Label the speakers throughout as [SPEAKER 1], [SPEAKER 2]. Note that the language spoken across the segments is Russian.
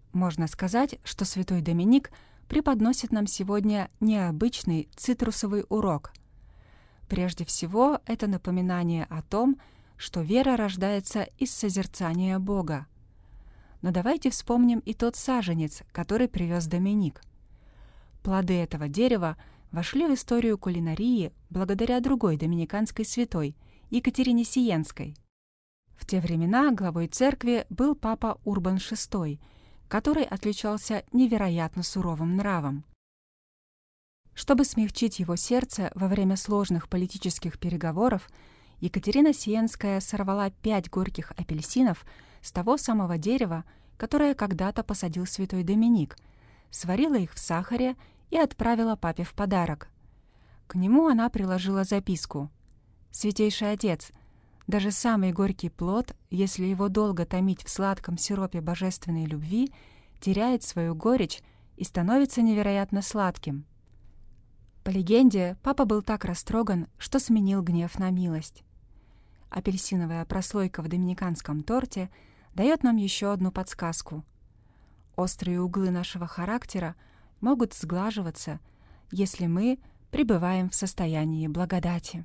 [SPEAKER 1] Можно сказать, что святой Доминик преподносит нам сегодня необычный цитрусовый урок. Прежде всего, это напоминание о том, что вера рождается из созерцания Бога. Но давайте вспомним и тот саженец, который привез Доминик. Плоды этого дерева вошли в историю кулинарии благодаря другой доминиканской святой, Екатерине Сиенской. В те времена главой церкви был папа Урбан VI, который отличался невероятно суровым нравом. Чтобы смягчить его сердце во время сложных политических переговоров, Екатерина Сиенская сорвала 5 горьких апельсинов с того самого дерева, которое когда-то посадил святой Доминик, сварила их в сахаре и отправила папе в подарок. К нему она приложила записку: «Святейший Отец, даже самый горький плод, если его долго томить в сладком сиропе божественной любви, теряет свою горечь и становится невероятно сладким». По легенде, папа был так растроган, что сменил гнев на милость. Апельсиновая прослойка в доминиканском торте дает нам еще одну подсказку. Острые углы нашего характера могут сглаживаться, если мы пребываем в состоянии благодати.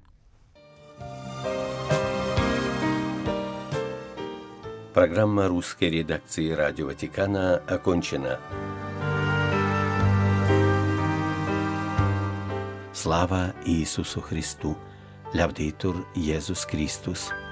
[SPEAKER 2] Программа русской редакции Радио Ватикана окончена. Слава Иисусу Христу! Лявдитур Иисус Христос!